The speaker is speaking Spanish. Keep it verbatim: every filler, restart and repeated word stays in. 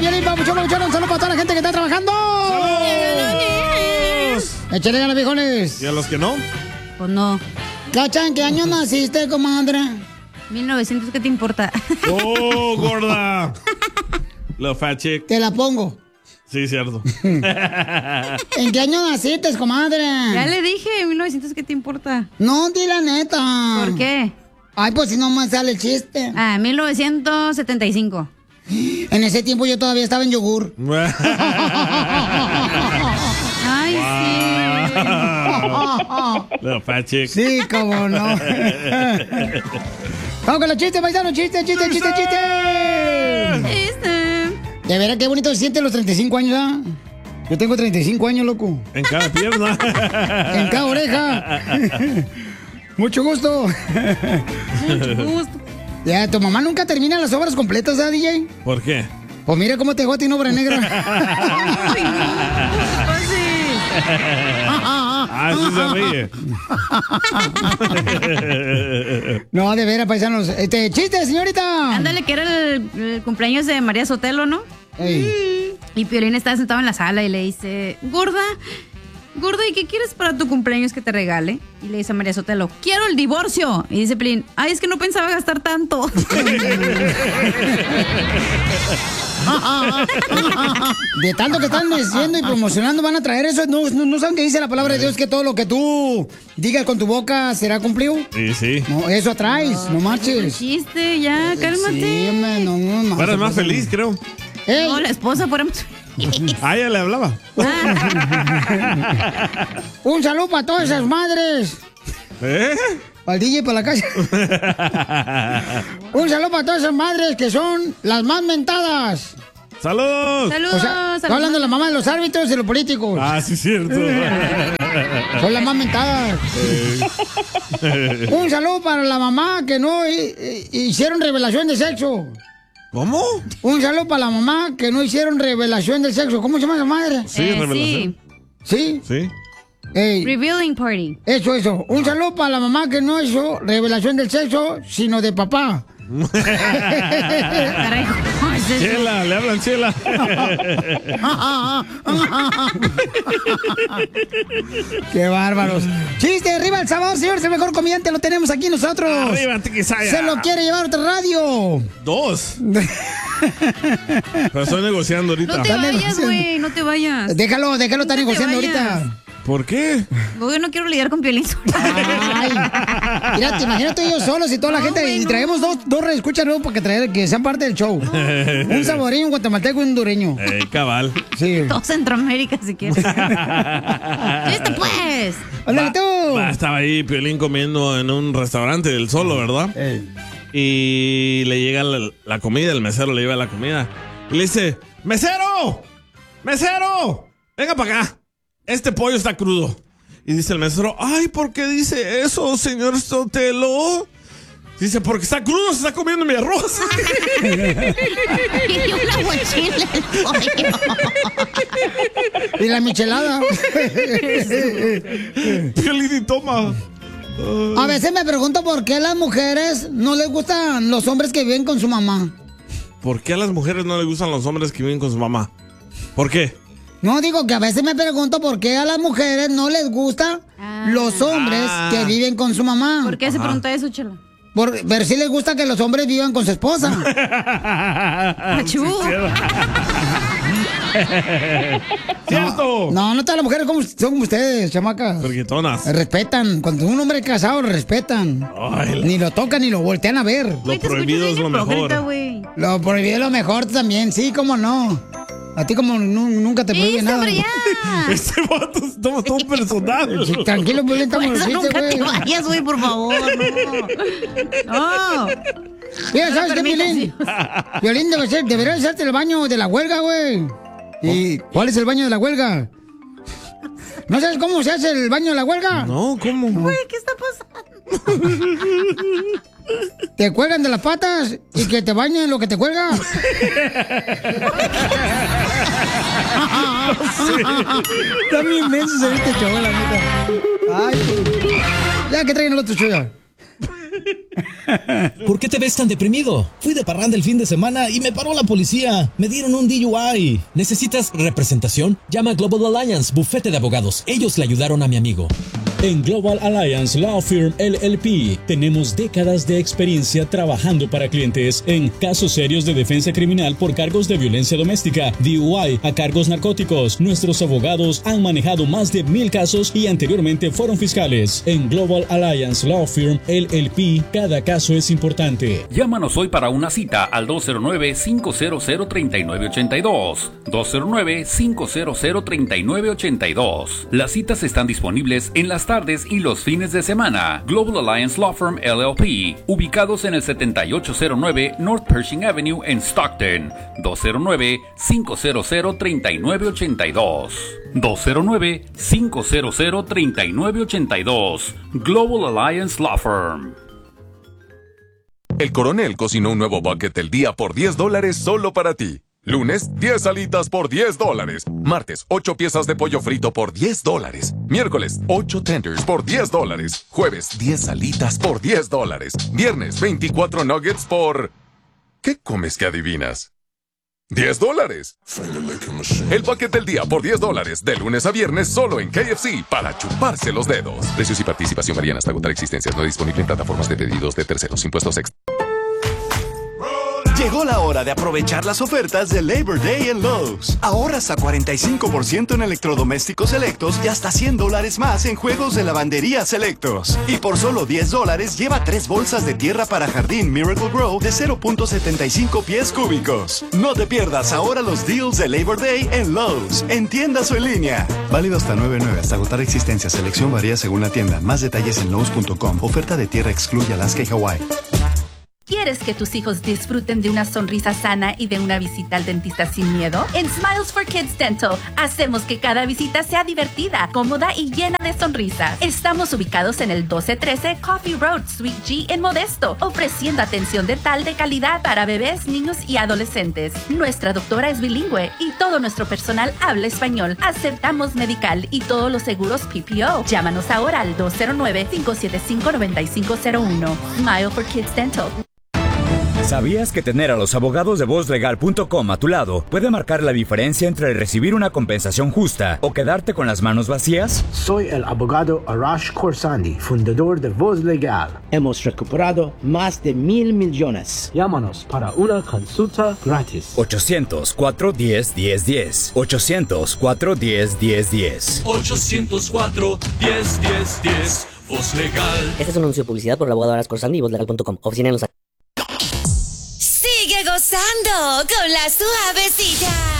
Piolín, papuchón, papuchón. Un saludo para toda la gente que está trabajando. ¡Saludos! Échale ganas, viejones. ¿Y a los que no? Pues no. Cacha, ¿en qué año naciste, comadre? mil novecientos, ¿qué te importa? ¡Oh, gorda! Lo fat chick. Te la pongo. Sí, cierto. ¿En qué año naciste, comadre? Ya le dije, mil novecientos, ¿qué te importa? No, di la neta. ¿Por qué? Ay, pues si no me sale el chiste. Ah, mil novecientos setenta y cinco. En ese tiempo yo todavía estaba en yogur. Ay, sí. Lo fat chick. Sí, cómo no. Vamos con los chistes, paisanos. Chiste, chiste, chiste, chiste. Chiste. De veras, qué bonito se siente los treinta y cinco años, ¿ah? Yo tengo treinta y cinco años, loco. En cada pierna. En cada oreja. Mucho gusto. Mucho gusto. Ya, tu mamá nunca termina las obras completas, ¿ah, D J? ¿Por qué? Pues mira cómo te dejó a ti en obra negra. Ay, no. Ah, sí se ríe. No, de veras, paisanos. Este, chiste, señorita. Ándale, que era el, el cumpleaños de María Sotelo, ¿no? Ey. Y Piolín estaba sentado en la sala y le dice, gorda, gorda, ¿y qué quieres para tu cumpleaños que te regale? Y le dice a María Sotelo, quiero el divorcio. Y dice Piolín, ay, es que no pensaba gastar tanto. De tanto que están diciendo y promocionando van a traer eso. No, no, no saben qué dice la palabra de Dios, que todo lo que tú digas con tu boca será cumplido. Sí, sí. No, eso atraes, no marches. Chiste, ya, cálmate. Sí, hombre, no, no, no. Eres más feliz, creo. Ey. No, la esposa fuera... Ah, ya le hablaba. Un saludo para todas esas madres. ¿Eh? Para el D J y para la casa. Un saludo para todas esas madres que son las más mentadas. ¡Saludos! Saludos. O sea, estoy hablando de la mamá de los árbitros y de los políticos. Ah, sí, cierto. Son las más mentadas. Un saludo para la mamá que no eh, hicieron revelación de sexo. ¿Cómo? Un saludo para la mamá que no hicieron revelación del sexo. ¿Cómo se llama esa madre? Sí, Eh, revelación. ¿Sí? Sí. Ey, Revealing party. eso, eso. Un saludo para la mamá que no hizo revelación del sexo, sino de papá. Caray, ¿cómo es eso? Chela, le hablan Chela. ¡Qué bárbaros! ¡Chiste! ¡Arriba El Salvador, señores! El mejor comediante lo tenemos aquí nosotros. Arriba, Tiquisaya. Se lo quiere llevar a otra radio. Dos. Pero estoy negociando ahorita. No te vayas, güey, no te vayas. Déjalo, déjalo, está No te negociando vayas. ahorita. ¿Por qué? Yo no quiero lidiar con Piolín. Ay, mira, te imaginas tú y yo solos y toda la No, gente. güey, y no. traemos dos, dos reescuchas nuevos para que, traer, que sean parte del show. Un saboreño, un guatemalteco y un hondureño. Eh, cabal. Sí. Todo Centroamérica, si quieres. ¡Chiste, pues! ¡Ándale tú! Va, estaba ahí Piolín comiendo en un restaurante del Solo, ¿verdad? Ey. Y le llega la, la comida, el mesero le lleva la comida. Y le dice, ¡mesero! ¡Mesero! Venga para acá. Este pollo está crudo. Y dice el mesero, ay, ¿por qué dice eso, señor Sotelo? Dice, porque está crudo, se está comiendo mi arroz. Y un aguachile el pollo. Y la michelada. Piolín y toma. A veces me pregunto por qué a las mujeres no les gustan los hombres que viven con su mamá. ¿Por qué a las mujeres no les gustan los hombres que viven con su mamá? ¿Por qué? No, digo que a veces me pregunto por qué a las mujeres no les gustan Ah. los hombres Ah. que viven con su mamá. ¿Por qué se Ajá. pregunta eso, Chela? Por ver si les gusta que los hombres vivan con su esposa. Achú. ¡Cierto! No, no todas las mujeres como, son como ustedes, chamacas. Friquitonas. Respetan. Cuando un hombre es casado, lo respetan. Ay, Ni lo tocan ni lo voltean a ver. lo Güey, te prohibido escuchas es lo bien hipócrita, mejor. güey. Lo prohibido es lo mejor también, sí, cómo no. A ti como nu- nunca te prohíbe ¡Listo, nada. hombre, ya! Este vato toma todo personal. Sí, tranquilo, pues, estamos Por eso chistes, nunca te güey. vayas, güey, por favor, no. No. Mira, ¿sabes qué, permitas, Violín? Violín debe ser, debería hacerte el baño de la huelga, güey. ¿Y cuál es el baño de la huelga? ¿No sabes cómo se hace el baño de la huelga? No, ¿cómo? Güey, ¿qué está pasando? Te cuelgan de las patas y que te bañen lo que te cuelga. Está bien inmenso ser este show, la neta. Ay, ya que traigan el otro show ya. ¿Por qué te ves tan deprimido? Fui de parranda el fin de semana y me paró la policía. Me dieron un D U I. ¿Necesitas representación? Llama a Global Alliance, bufete de abogados. Ellos le ayudaron a mi amigo. En Global Alliance Law Firm L L P tenemos décadas de experiencia trabajando para clientes en casos serios de defensa criminal por cargos de violencia doméstica, D U I, a cargos narcóticos. Nuestros abogados han manejado más de mil casos y anteriormente fueron fiscales. En Global Alliance Law Firm L L P, cada caso es importante. Llámanos hoy para una cita al dos cero nueve, cinco cero cero, tres nueve ocho dos. dos cero nueve, cinco cero cero, tres nueve ocho dos. Las citas están disponibles en las tardes y los fines de semana. Global Alliance Law Firm L L P, ubicados en el setenta y ocho cero nueve North Pershing Avenue en Stockton. dos cero nueve, cinco cero cero, tres nueve ocho dos. dos cero nueve, cinco cero cero, tres nueve ocho dos. Global Alliance Law Firm. El Coronel cocinó un nuevo bucket del día por diez dólares solo para ti. Lunes, diez alitas por diez dólares. Martes, ocho piezas de pollo frito por diez dólares. Miércoles, ocho tenders por diez dólares. Jueves, diez alitas por diez dólares. Viernes, veinticuatro nuggets por... ¿Qué comes que adivinas? diez dólares. El bucket del día por diez dólares. De lunes a viernes solo en K F C para chuparse los dedos. Precios y participación varían hasta agotar existencias. No disponible en plataformas de pedidos de terceros. Impuestos extra. Llegó la hora de aprovechar las ofertas de Labor Day en Lowe's. Ahorras a cuarenta y cinco por ciento en electrodomésticos selectos y hasta cien dólares más en juegos de lavandería selectos. Y por solo diez dólares lleva tres bolsas de tierra para jardín Miracle Grow de cero punto setenta y cinco pies cúbicos. No te pierdas ahora los deals de Labor Day en Lowe's, en tiendas o en línea. Válido hasta nueve nueve hasta agotar existencia. Selección varía según la tienda. Más detalles en lowes punto com. Oferta de tierra excluye Alaska y Hawái. ¿Quieres que tus hijos disfruten de una sonrisa sana y de una visita al dentista sin miedo? En Smiles for Kids Dental hacemos que cada visita sea divertida, cómoda y llena de sonrisas. Estamos ubicados en el doce trece Coffee Road, Suite G en Modesto, ofreciendo atención dental de calidad para bebés, niños y adolescentes. Nuestra doctora es bilingüe y todo nuestro personal habla español. Aceptamos medical y todos los seguros P P O. Llámanos ahora al dos cero nueve, cinco siete cinco, nueve cinco cero uno. Smile for Kids Dental. ¿Sabías que tener a los abogados de voz legal punto com a tu lado puede marcar la diferencia entre recibir una compensación justa o quedarte con las manos vacías? Soy el abogado Arash Khorsandi, fundador de Voz Legal. Hemos recuperado más de mil millones. Llámanos para una consulta gratis. ochocientos, cuatro uno cero, uno cero uno cero. ochocientos, cuatro uno cero, uno cero uno cero. ochocientos cuatro, uno cero uno cero. Voz Legal. Este es un anuncio de publicidad por el abogado Arash Khorsandi y voz legal punto com. Oficina en Los Ángeles. Sigue gozando con la suavecita.